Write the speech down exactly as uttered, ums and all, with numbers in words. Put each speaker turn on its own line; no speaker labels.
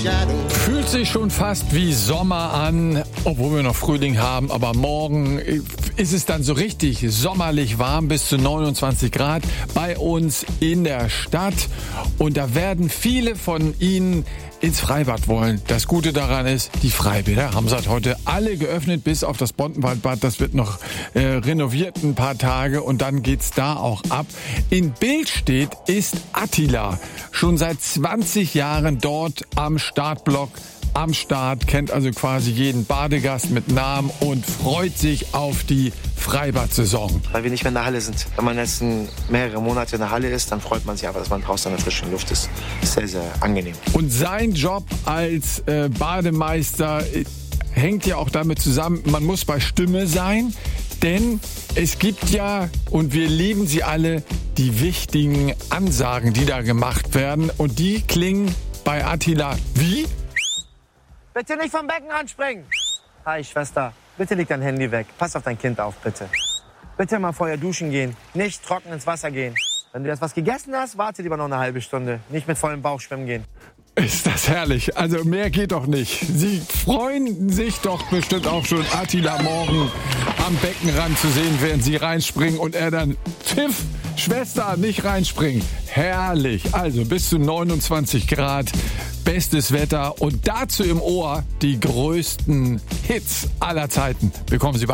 Fühlt sich schon fast wie Sommer an, obwohl wir noch Frühling haben. Aber morgen ist es dann so richtig sommerlich warm, bis zu neunundzwanzig Grad bei uns in der Stadt. Und da werden viele von Ihnen ins Freibad wollen. Das Gute daran ist, die Freibäder haben seit heute alle geöffnet, bis auf das Bontenwaldbad. Das wird noch äh, renoviert ein paar Tage und dann geht's da auch ab. In Billstedt ist Attila schon seit zwanzig Jahren dort am Startblock. Am Start, kennt also quasi jeden Badegast mit Namen und freut sich auf die Freibad-Saison.
Weil wir nicht mehr in der Halle sind. Wenn man jetzt mehrere Monate in der Halle ist, dann freut man sich aber, dass man draußen in der frischen Luft ist. Das ist sehr, sehr angenehm.
Und sein Job als äh, Bademeister äh, hängt ja auch damit zusammen, man muss bei Stimme sein, denn es gibt ja, und wir lieben sie alle, die wichtigen Ansagen, die da gemacht werden. Und die klingen bei Attila wie?
Bitte nicht vom Becken anspringen. Hi, Schwester. Bitte leg dein Handy weg. Pass auf dein Kind auf, bitte. Bitte mal vorher duschen gehen. Nicht trocken ins Wasser gehen. Wenn du jetzt was gegessen hast, warte lieber noch eine halbe Stunde. Nicht mit vollem Bauch schwimmen gehen.
Ist das herrlich. Also mehr geht doch nicht. Sie freuen sich doch bestimmt auch schon, Attila morgen am Beckenrand zu sehen, während Sie reinspringen und er dann, Pfiff, Schwester, nicht reinspringen. Herrlich. Also bis zu neunundzwanzig Grad. Bestes Wetter und dazu im Ohr die größten Hits aller Zeiten. Bekommen Sie bei